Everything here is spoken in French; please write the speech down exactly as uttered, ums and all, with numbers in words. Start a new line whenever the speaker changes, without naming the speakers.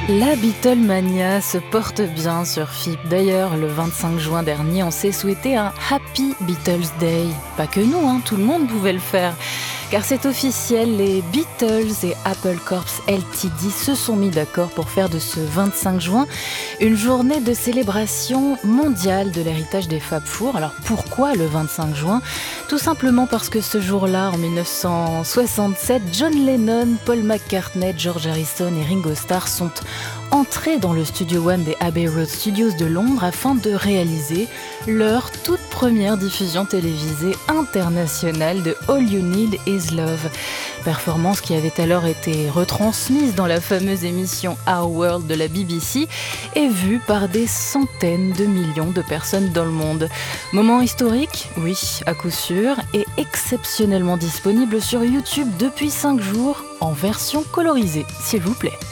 La Beatlemania se porte bien sur F I P. D'ailleurs, le vingt-cinq juin dernier, on s'est souhaité un Happy Beatles Day. Pas que nous, hein, tout le monde pouvait le faire. Car c'est officiel, les Beatles et Apple Corps L T D se sont mis d'accord pour faire de ce vingt-cinq juin une journée de célébration mondiale de l'héritage des Fab Four. Alors pourquoi le vingt-cinq juin ? Tout simplement parce que ce jour-là, en dix-neuf cent soixante-sept, John Lennon, Paul McCartney, George Harrison et Ringo Starr sont entrés dans le Studio One des Abbey Road Studios de Londres afin de réaliser leur toute première diffusion télévisée internationale de All You Need Is Love. Performance qui avait alors été retransmise dans la fameuse émission Our World de la B B C et vue par des centaines de millions de personnes dans le monde. Moment historique ? Oui, à coup sûr, et exceptionnellement disponible sur YouTube depuis cinq jours en version colorisée, s'il vous plaît.